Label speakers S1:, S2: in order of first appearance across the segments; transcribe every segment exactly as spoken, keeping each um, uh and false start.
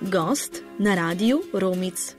S1: Gost na Radiu Romic.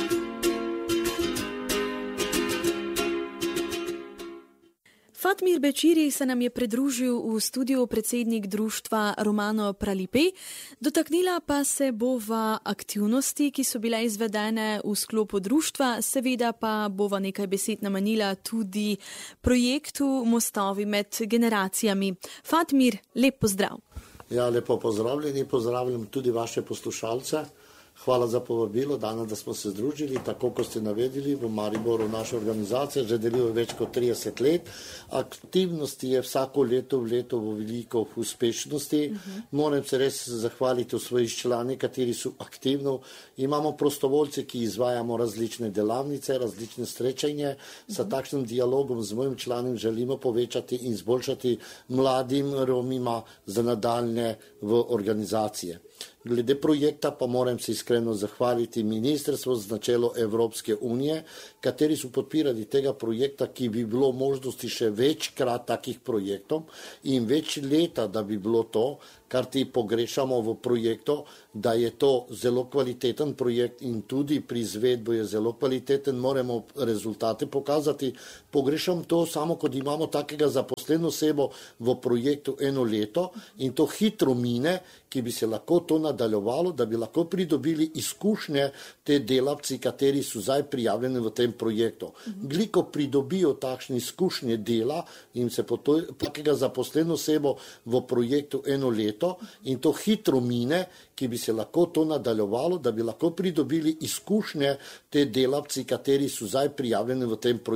S1: Fatmir Bećiri se nam je pridružil v studiu predsednik društva Romano Pralipe. Dotaknila pa se bova aktivnosti, ki so bile izvedene v sklopu društva, seveda pa bova nekaj besed namenila tudi projektu Mostovi med generacijami. Fatmir, lep pozdrav.
S2: Ja, lepo pozdravljeni, pozdravljam tudi vaše poslušalce. Hvala za povabilo, danes, da smo se združili, tako kot ste navedili, v Mariboru naša organizacija že deluje več kot trideset let. Aktivnosti je vsako leto v leto v veliko uspešnosti. Uh-huh. Moram se res zahvaliti v svojih člani, kateri so aktivno. Imamo prostovoljce, ki izvajamo različne delavnice, različne srečanje. Uh-huh. Sa takšnim dialogom z mojim članom želimo povečati in izboljšati mladim Romima za nadaljne v organizacije. Glede projekta pa moram se iskreno zahvaliti ministrstvu z načelo Evropske unije, kateri so podpirali tega projekta, ki bi bilo možnosti še večkrat takih projektov in več leta, da bi bilo to, kar ti pogrešamo v projektu, da je to zelo kvaliteten projekt in tudi pri izvedbi je zelo kvaliteten, moramo rezultate pokazati. Pogrešam to samo, kot imamo takega zaposleno osebo v projektu eno leto in to hitro mine, ki bi se lahko to nadaljevalo, da bi lahko pridobili izkušnje te delavci, kateri so zdaj prijavljeni v tem projektu. Gliko pridobijo takšne izkušnje dela in se po takega zaposleno osebo v projektu eno leto in to hitro mine, ki bi se lahko to nadaljevalo, da bi lahko pridobili izkušnje te delavci, kateri so zdaj prijavljeni v tem projektu.